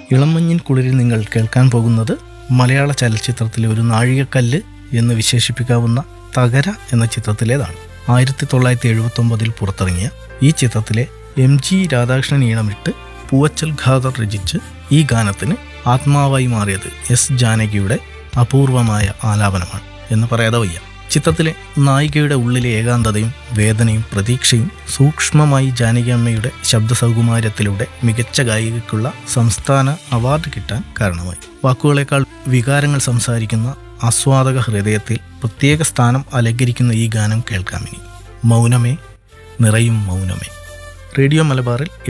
ഇളമഞ്ഞിൻ കുളിരിൽ നിങ്ങൾ കേൾക്കാൻ പോകുന്നത് മലയാള ചലച്ചിത്രത്തിലെ ഒരു നാഴികക്കല്ല് എന്ന് വിശേഷിപ്പിക്കാവുന്ന തകര എന്ന ചിത്രത്തിലേതാണ്. 1979 പുറത്തിറങ്ങിയ ഈ ചിത്രത്തിലെ MG രാധാകൃഷ്ണൻ ഈണമിട്ട് പൂവച്ചൽ ഖാദർ രചിച്ച് ഈ ഗാനത്തിന് ആത്മാവായി മാറിയത് S ജാനകിയുടെ അപൂർവമായ ആലാപനമാണ് എന്ന് പറയാതെ വയ്യ. ചിത്രത്തിലെ നായികയുടെ ഉള്ളിലെ ഏകാന്തതയും വേദനയും പ്രതീക്ഷയും സൂക്ഷ്മമായി ജാനകി അമ്മയുടെ ശബ്ദസൗകുമാര്യത്തിലൂടെ മികച്ച ഗായികയ്ക്കുള്ള സംസ്ഥാന അവാർഡ് കിട്ടാൻ കാരണമായി. വാക്കുകളേക്കാൾ വികാരങ്ങൾ സംസാരിക്കുന്ന ആസ്വാദക ഹൃദയത്തിൽ പ്രത്യേക സ്ഥാനം അലങ്കരിക്കുന്ന ഈ ഗാനം കേൾക്കാമിനി. മൗനമേ നിറയും മൗനമേ. റേഡിയോ മലബാറിൽ